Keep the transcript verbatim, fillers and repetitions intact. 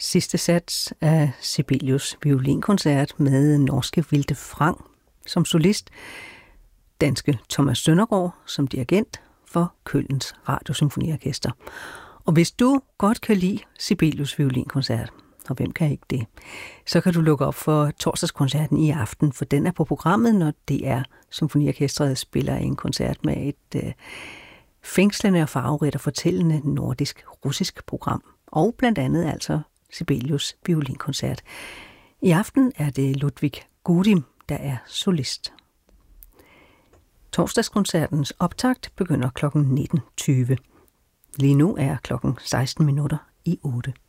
sidste sats af Sibelius violinkoncert med norske Vilde Frang som solist, danske Thomas Søndergaard som dirigent for Kølns Radiosymfoniorkester. Og hvis du godt kan lide Sibelius violinkoncert, og hvem kan ikke det, så kan du lukke op for torsdagskoncerten i aften, for den er på programmet, når D R Symfoniorkestret spiller en koncert med et øh, fængslende og farverigt og fortællende nordisk-russisk program, og blandt andet altså Sibelius violinkoncert. I aften er det Ludwig Gudim, der er solist. Torsdagskoncertens optakt begynder klokken nitten tyve. Lige nu er klokken seksten minutter i otte.